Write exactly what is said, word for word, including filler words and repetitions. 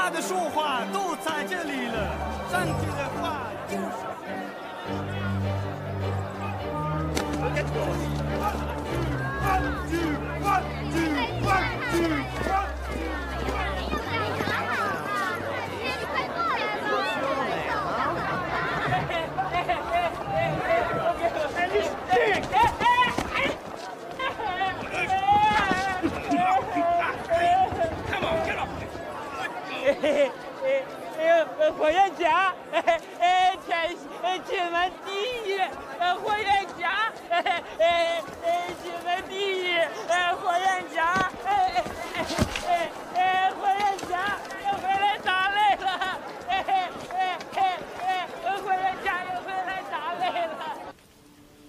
大的说话都在这里了，上去的话就是。One two one two one two one。 你快过来吧！ 火焰甲，哎，